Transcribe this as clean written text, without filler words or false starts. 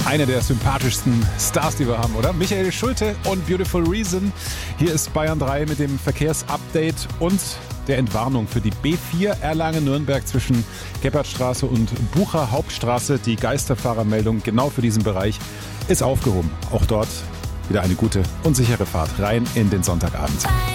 Einer der sympathischsten Stars, die wir haben, oder? Michael Schulte und Beautiful Reason. Hier ist Bayern 3 mit dem Verkehrsupdate und der Entwarnung für die B4 Erlangen-Nürnberg zwischen Gebhardstraße und Bucher Hauptstraße. Die Geisterfahrermeldung genau für diesen Bereich ist aufgehoben. Auch dort wieder eine gute und sichere Fahrt rein in den Sonntagabend.